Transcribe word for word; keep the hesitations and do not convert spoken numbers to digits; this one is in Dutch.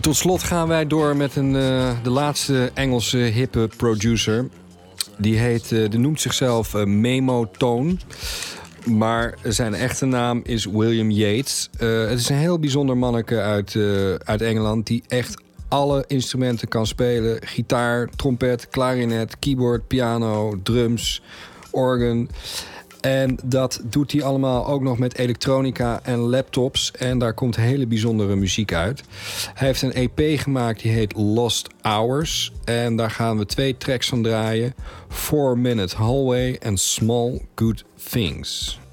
Tot slot gaan wij door met een, uh, de laatste Engelse hippe producer. Die, heet, uh, die noemt zichzelf uh, Memo Tone. Maar zijn echte naam is William Yates. Uh, het is een heel bijzonder manneke uit, uh, uit Engeland... die echt alle instrumenten kan spelen. Gitaar, trompet, klarinet, keyboard, piano, drums, organ. En dat doet hij allemaal ook nog met elektronica en laptops. En daar komt hele bijzondere muziek uit. Hij heeft een E P gemaakt die heet Lost Hours. En daar gaan we twee tracks van draaien. Four Minute Hallway en Small Good Things.